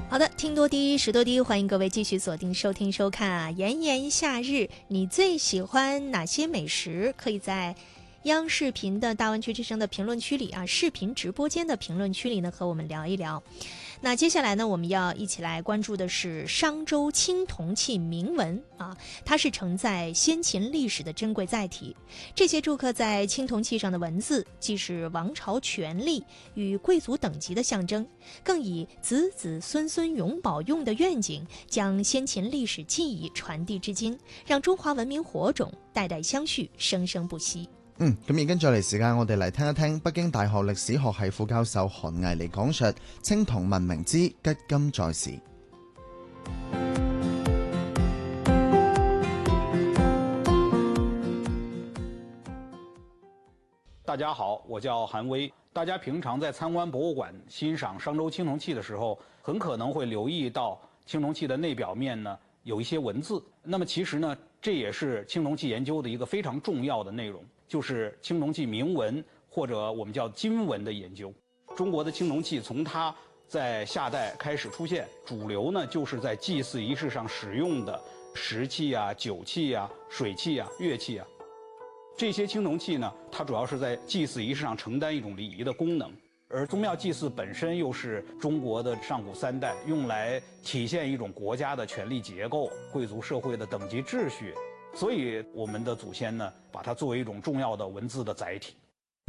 好的，听多低，识多低，欢迎各位继续锁定收听收看啊！炎炎夏日，你最喜欢哪些美食？可以在央视频的大湾区之声的评论区里啊，视频直播间的评论区里呢，和我们聊一聊。那接下来呢，我们要一起来关注的是商周青铜器铭文啊，它是承载先秦历史的珍贵载体。这些铸刻在青铜器上的文字，既是王朝权力与贵族等级的象征，更以子子孙孙永保用的愿景，将先秦历史技艺传递至今，讓中華文明火種代代相續，生生不息。 咁而跟住嚟時間，我哋嚟聽一聽北京大學歷史學系副教授韓毅嚟講述青銅文明之吉今在時。 大家好，我叫韩威。大家平常在参观博物馆欣赏商周青铜器的时候，很可能会留意到青铜器的内表面呢有一些文字。那么其实呢，这也是青铜器研究的一个非常重要的内容，就是青铜器铭文或者我们叫金文的研究。中国的青铜器从它在夏代开始出现，主流呢就是在祭祀仪式上使用的石器啊、酒器啊、水器啊、乐器啊。这些青铜器呢，它主要是在祭祀仪式上承担一种礼仪的功能，而宗庙祭祀本身又是中国的上古三代用来体现一种国家的权力结构、贵族社会的等级秩序，所以我们的祖先呢，把它作为一种重要的文字的载体。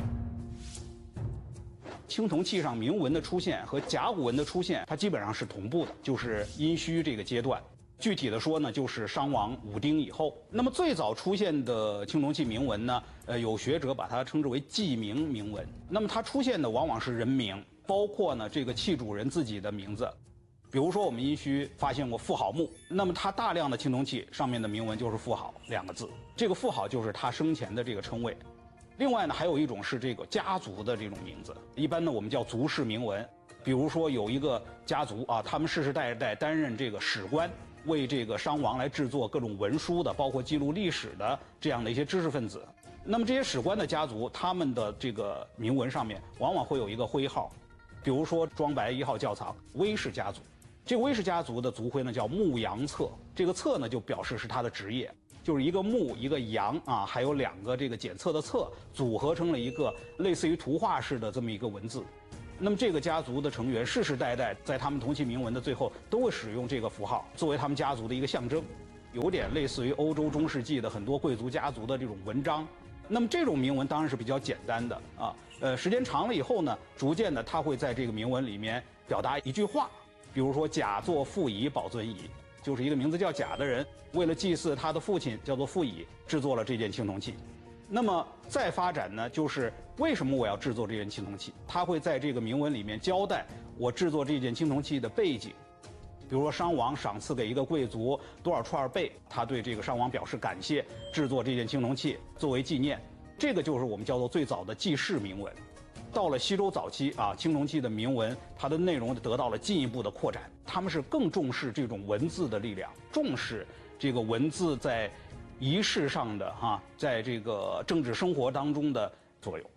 青铜器上铭文的出现和甲骨文的出现，它基本上是同步的，就是殷墟这个阶段。具体的说呢，就是商王武丁以后。那么最早出现的青铜器铭文呢，有学者把它称之为记铭铭文。那么它出现的往往是人名，包括呢这个器主人自己的名字。比如说我们殷墟发现过妇好墓，那么它大量的青铜器上面的铭文就是妇好两个字，这个妇好就是他生前的这个称谓。另外呢，还有一种是这个家族的这种名字，一般呢我们叫族氏铭文。比如说有一个家族啊，他们世世代代担任这个史官，为这个商王来制作各种文书的，包括记录历史的这样的一些知识分子。那么这些史官的家族，他们的这个铭文上面往往会有一个徽号，比如说庄白1号窖藏威氏家族，这个威氏家族的族徽呢叫牧羊策，这个策呢就表示是他的职业，就是一个牧一个羊啊，还有两个这个检测的测，组合成了一个类似于图画式的这么一个文字。那么这个家族的成员世世代代在他们铜器铭文的最后都会使用这个符号作为他们家族的一个象征，有点类似于欧洲中世纪的很多贵族家族的这种文章。那么这种铭文当然是比较简单的啊，时间长了以后呢，逐渐的它会在这个铭文里面表达一句话，比如说甲作父乙保尊乙，就是一个名字叫甲的人为了祭祀他的父亲叫做父乙，制作了这件青铜器。那么再发展呢，就是为什么我要制作这件青铜器？他会在这个铭文里面交代我制作这件青铜器的背景，比如说商王赏赐给一个贵族多少串贝，他对这个商王表示感谢，制作这件青铜器作为纪念。这个就是我们叫做最早的记事铭文。到了西周早期啊，青铜器的铭文它的内容得到了进一步的扩展，他们是更重视这种文字的力量，重视这个文字在仪式上的在这个政治生活当中的作用。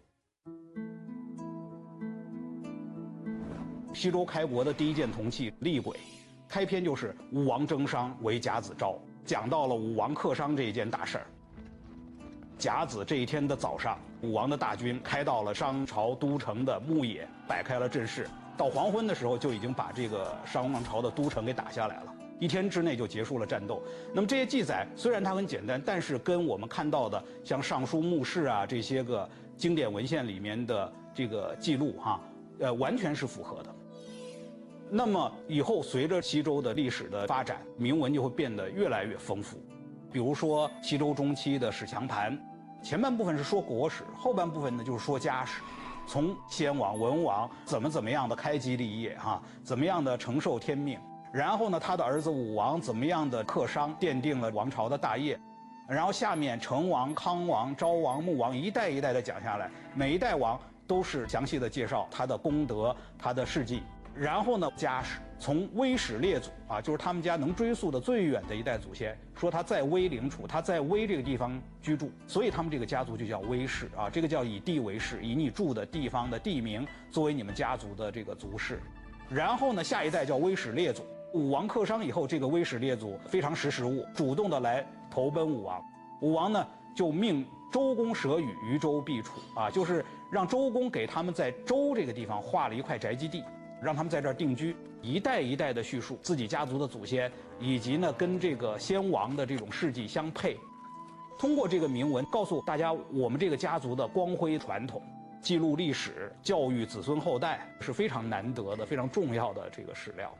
西周开国的第一件铜器厉鬼，开篇就是武王征商为甲子召，讲到了武王克商这一件大事儿。甲子这一天的早上，武王的大军开到了商朝都城的牧野，摆开了阵势，到黄昏的时候就已经把这个商王朝的都城给打下来了。1天之内就结束了战斗。那么这些记载虽然它很简单，但是跟我们看到的像《尚书》《墓室》啊这些个经典文献里面的这个记录完全是符合的。那么以后随着西周的历史的发展，铭文就会变得越来越丰富。比如说西周中期的史强盘，前半部分是说国史，后半部分呢就是说家史。从先王、文王怎么样的开基立业怎么样的承受天命。然后呢，他的儿子武王怎么样的克商，奠定了王朝的大业。然后下面成王、康王、昭王、穆王一代一代的讲下来，每一代王都是详细的介绍他的功德、他的事迹。然后呢，家史从威始列祖就是他们家能追溯的最远的一代祖先，说他在威陵处，他在威这个地方居住，所以他们这个家族就叫威氏这个叫以地为氏，以你住的地方的地名作为你们家族的这个族氏。 然后呢，下一代叫威始列祖。武王克商以后，这个威始列祖非常识时务，主动的来投奔武王。武王呢就命周公舍宇于周必处啊，就是让周公给他们在周这个地方划了一块宅基地，让他们在这儿定居，一代一代的叙述自己家族的祖先，以及呢跟这个先王的这种事迹相配。通过这个铭文告诉大家我们这个家族的光辉传统，记录历史，教育子孙后代，是非常难得的、非常重要的这个史料。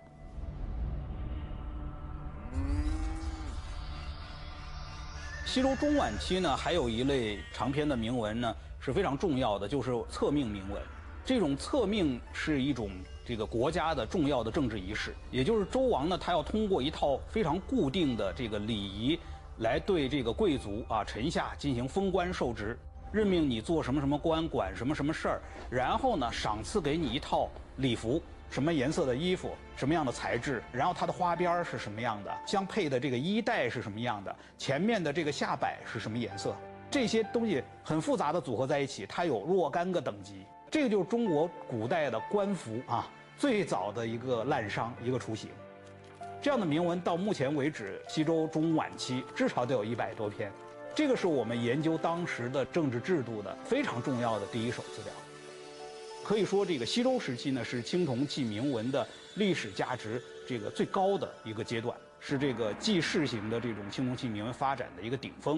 西周中晚期呢，还有一类长篇的铭文呢是非常重要的，就是册命铭文。这种册命是一种这个国家的重要的政治仪式，也就是周王呢，他要通过一套非常固定的这个礼仪，来对这个贵族啊、臣下进行封官授职，任命你做什么什么官，管什么什么事儿，然后呢，赏赐给你一套礼服。什么颜色的衣服，什么样的材质，然后它的花边是什么样的，相配的这个衣带是什么样的，前面的这个下摆是什么颜色，这些东西很复杂的组合在一起，它有若干个等级。这个就是中国古代的官服啊，最早的一个滥觞，一个雏形。这样的铭文到目前为止，西周中晚期至少得有100多篇，这个是我们研究当时的政治制度的非常重要的第一手资料。可以说，这个西周时期呢，是青铜器铭文的历史价值这个最高的一个阶段，是这个记事型的这种青铜器铭文发展的一个顶峰。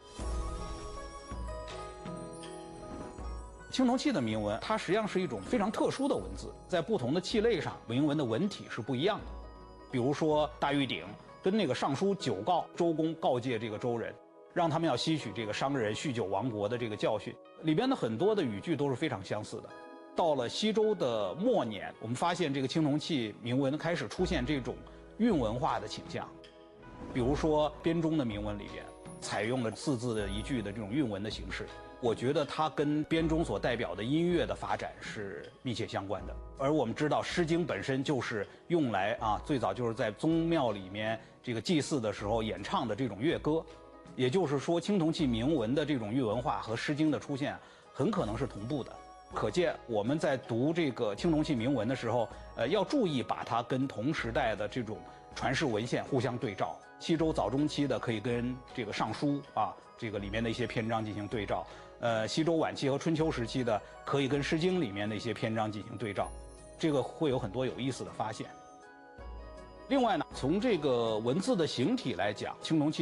青铜器的铭文，它实际上是一种非常特殊的文字，在不同的器类上，铭文的文体是不一样的。比如说大玉鼎跟那个尚书九告，周公告诫这个周人，让他们要吸取这个商人酗酒亡国的这个教训，里边的很多的语句都是非常相似的。到了西周的末年，我们发现这个青铜器铭文开始出现这种韵文化的倾向，比如说编钟的铭文里边采用了4字的一句的这种韵文的形式，我觉得它跟编钟所代表的音乐的发展是密切相关的。而我们知道《诗经》本身就是用来最早就是在宗庙里面这个祭祀的时候演唱的这种乐歌，也就是说青铜器铭文的这种韵文化和《诗经》的出现很可能是同步的。可见我们在读这个青铜器铭文的时候，要注意把它跟同时代的这种传世文献互相对照。西周早中期的可以跟这个尚书这个里面的一些篇章进行对照，西周晚期和春秋时期的可以跟《诗经》里面的一些篇章进行对照，这个会有很多有意思的发现。另外呢，从这个文字的形体来讲，青铜器